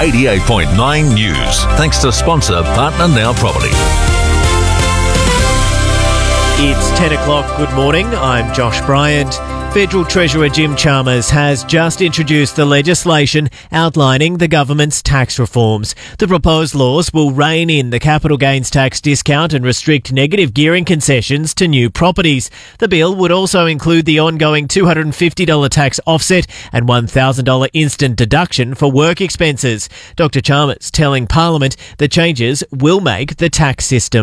88.9 News. Thanks to sponsor Partner Now Property. It's 10 o'clock. Good morning. I'm Josh Bryant. Federal Treasurer Jim Chalmers has just introduced the legislation outlining the government's tax reforms. The proposed laws will rein in the capital gains tax discount and restrict negative gearing concessions to new properties. The bill would also include the ongoing $250 tax offset and $1,000 instant deduction for work expenses. Dr. Chalmers telling Parliament the changes will make the tax system